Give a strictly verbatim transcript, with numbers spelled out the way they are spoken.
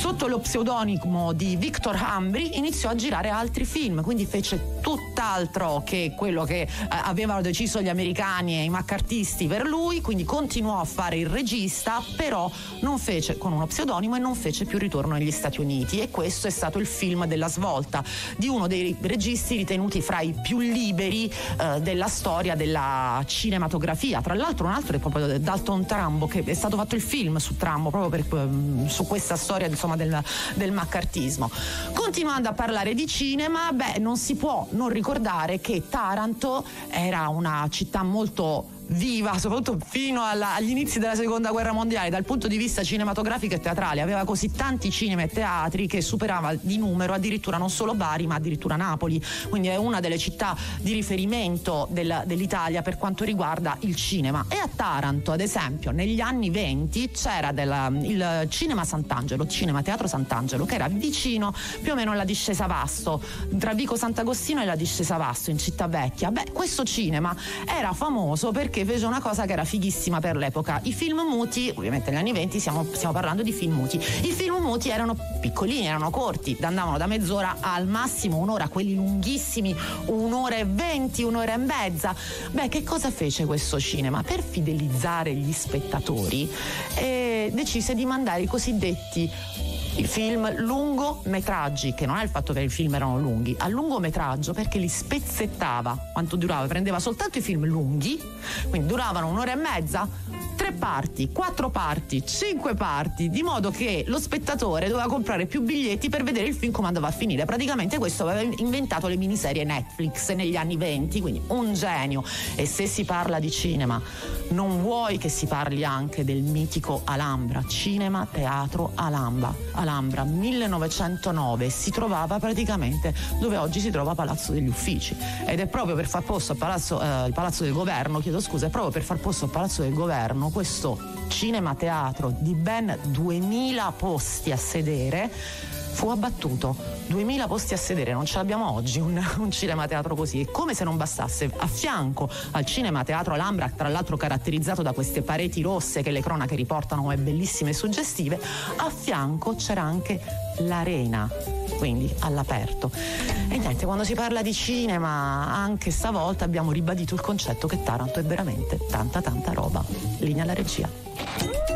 sotto lo pseudonimo di Victor Hambry iniziò a girare altri film, quindi fece tutt'altro che quello che eh, avevano deciso gli americani e i maccartisti per lui, quindi continuò a fare il regista, però non fece con uno pseudonimo e non fece più ritorno negli Stati Uniti, e questo è stato il film della svolta di uno dei registi ritenuti fra i più liberi eh, della storia della cinematografia. Tra l'altro un altro è proprio Dalton Trumbo, che è stato fatto il film su Trumbo proprio per, su questa storia insomma del, del maccartismo. Continuando a parlare di cinema, beh, non si può non ricordare che Taranto era una città molto viva, soprattutto fino alla, agli inizi della seconda guerra mondiale dal punto di vista cinematografico e teatrale. Aveva così tanti cinema e teatri che superava di numero addirittura non solo Bari ma addirittura Napoli, quindi è una delle città di riferimento del, dell'Italia per quanto riguarda il cinema. E a Taranto, ad esempio, negli anni venti c'era della, il cinema Sant'Angelo, cinema teatro Sant'Angelo, che era vicino più o meno alla discesa Vasto, tra Vico Sant'Agostino e la discesa Vasto in Città Vecchia. Beh, questo cinema era famoso perché che fece una cosa che era fighissima per l'epoca. I film muti, ovviamente negli anni venti stiamo, stiamo parlando di film muti, i film muti erano piccolini, erano corti, andavano da mezz'ora al massimo un'ora, quelli lunghissimi un'ora e venti, un'ora e mezza. Beh, che cosa fece questo cinema? Per fidelizzare gli spettatori eh, decise di mandare i cosiddetti i film lungometraggi, che non è il fatto che i film erano lunghi, a lungometraggio perché li spezzettava. Quanto durava? Prendeva soltanto i film lunghi, quindi duravano un'ora e mezza, tre parti, quattro parti, cinque parti, di modo che lo spettatore doveva comprare più biglietti per vedere il film come andava a finire. Praticamente questo aveva inventato le miniserie Netflix negli anni venti, quindi un genio. E se si parla di cinema, non vuoi che si parli anche del mitico Alhambra, Cinema Teatro Alhambra, Alhambra millenovecentonove, si trovava praticamente dove oggi si trova Palazzo degli Uffici, ed è proprio per far posto al Palazzo, eh, il Palazzo del Governo, chiedo scusa, è proprio per far posto al Palazzo del Governo questo cinema teatro di ben duemila posti a sedere fu abbattuto. duemila posti a sedere, non ce l'abbiamo oggi un, un cinema teatro così. E come se non bastasse, a fianco al cinema teatro Alhambra, tra l'altro caratterizzato da queste pareti rosse che le cronache riportano come bellissime e suggestive, a fianco c'era anche l'Arena, quindi all'aperto. E niente, quando si parla di cinema anche stavolta abbiamo ribadito il concetto che Taranto è veramente tanta tanta roba. Linea alla regia.